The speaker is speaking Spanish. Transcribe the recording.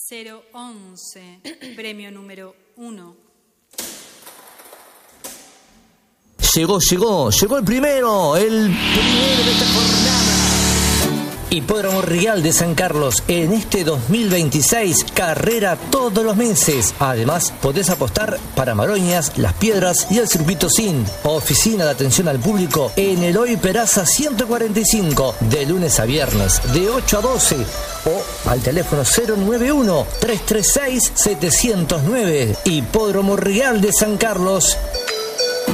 011, premio número 1. Llegó el primero de esta jornada. Hipódromo Real de San Carlos, en este 2026, carrera todos los meses. Además, podés apostar para Maroñas, Las Piedras y el Circuito SIN. Oficina de atención al público en Eloy Peraza 145, de lunes a viernes, de 8 a 12. O al teléfono 091-336-709. Hipódromo Real de San Carlos,